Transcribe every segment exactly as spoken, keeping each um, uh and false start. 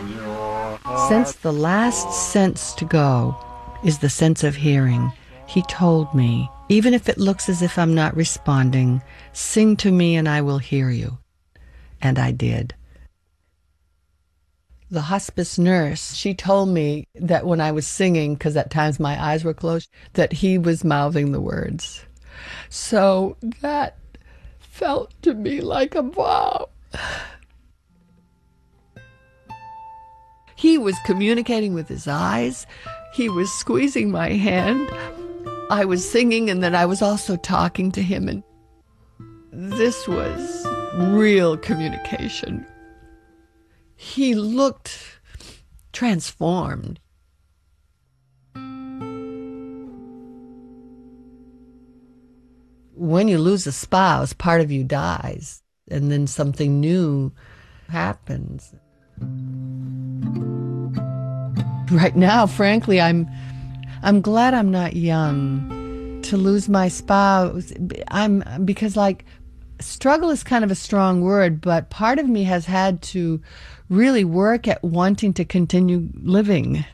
Since the last sense to go is the sense of hearing, he told me, even if it looks as if I'm not responding, sing to me and I will hear you. And I did. The hospice nurse, she told me that when I was singing, because at times my eyes were closed, that he was mouthing the words. So that felt to me like a wow. He was communicating with his eyes. He was squeezing my hand. I was singing, and then I was also talking to him, and this was real communication. He looked transformed. When you lose a spouse, part of you dies, and then something new happens. Right now, frankly, I'm I'm glad I'm not young to lose my spouse. I'm because like struggle is kind of a strong word, but part of me has had to really work at wanting to continue living.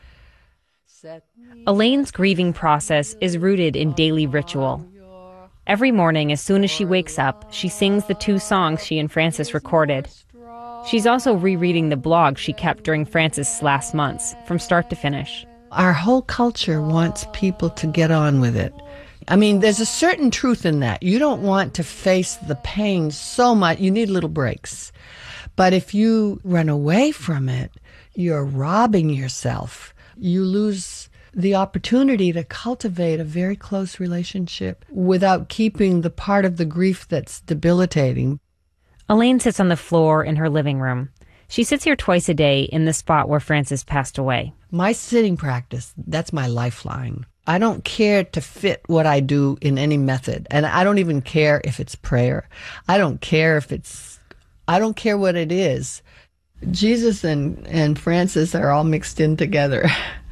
Elaine's grieving process is rooted in daily ritual. Every morning, as soon as she wakes up, she sings the two songs she and Francis recorded. She's also rereading the blog she kept during Francis' last months, from start to finish. Our whole culture wants people to get on with it. I mean, there's a certain truth in that. You don't want to face the pain so much. You need little breaks. But if you run away from it, you're robbing yourself. You lose the opportunity to cultivate a very close relationship without keeping the part of the grief that's debilitating. Elaine sits on the floor in her living room. She sits here twice a day in the spot where Francis passed away. My sitting practice, that's my lifeline. I don't care to fit what I do in any method. And I don't even care if it's prayer. I don't care if it's, I don't care what it is. Jesus and, and Francis are all mixed in together.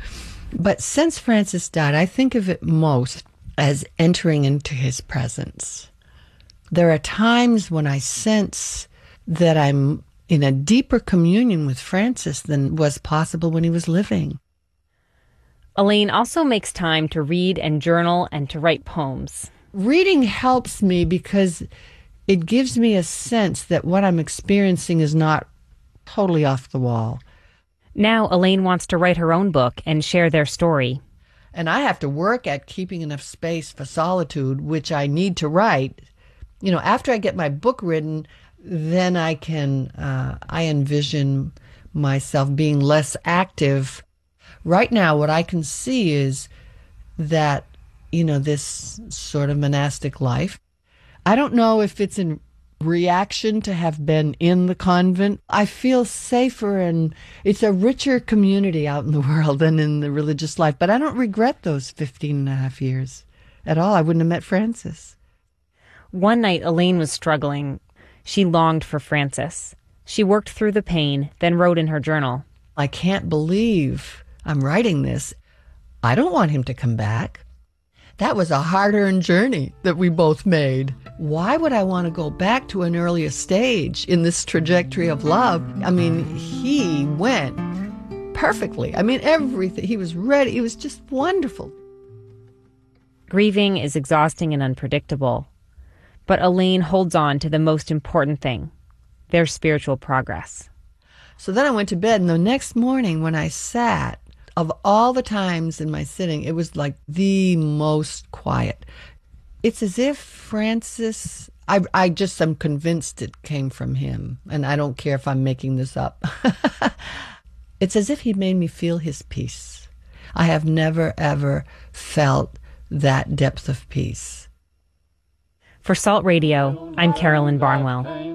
But since Francis died, I think of it most as entering into his presence. There are times when I sense that I'm in a deeper communion with Francis than was possible when he was living. Elaine also makes time to read and journal and to write poems. Reading helps me because it gives me a sense that what I'm experiencing is not totally off the wall. Now Elaine wants to write her own book and share their story. And I have to work at keeping enough space for solitude, which I need to write. You know, after I get my book written, then I can, uh, I envision myself being less active. Right now, what I can see is that, you know, this sort of monastic life, I don't know if it's in reaction to have been in the convent. I feel safer, and it's a richer community out in the world than in the religious life. But I don't regret those fifteen and a half years at all. I wouldn't have met Francis. One night, Elaine was struggling. She longed for Francis. She worked through the pain, then wrote in her journal. I can't believe I'm writing this. I don't want him to come back. That was a hard-earned journey that we both made. Why would I want to go back to an earlier stage in this trajectory of love? I mean, he went perfectly. I mean, everything. He was ready. It was just wonderful. Grieving is exhausting and unpredictable. But Elaine holds on to the most important thing, their spiritual progress. So then I went to bed, and the next morning when I sat, of all the times in my sitting, it was like the most quiet. It's as if Francis, I, I just am convinced it came from him, and I don't care if I'm making this up. It's as if he made me feel his peace. I have never, ever felt that depth of peace. For Salt Radio, I'm Carolyn Barnwell.